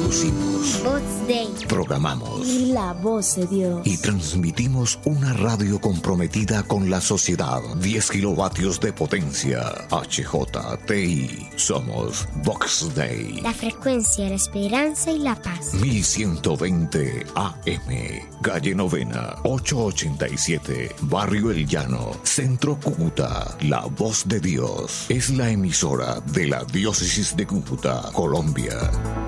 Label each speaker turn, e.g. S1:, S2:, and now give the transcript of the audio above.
S1: Producimos,
S2: Voz Dei,
S1: programamos
S3: y la voz de Dios.
S1: Y transmitimos una radio comprometida con la sociedad. 10 kilovatios de potencia. HJTI. Somos Vox Dei.
S2: La frecuencia de la esperanza y la paz.
S1: 1120 AM. Calle Novena, 887. Barrio El Llano. Centro Cúcuta. La voz de Dios. Es la emisora de la Diócesis de Cúcuta, Colombia.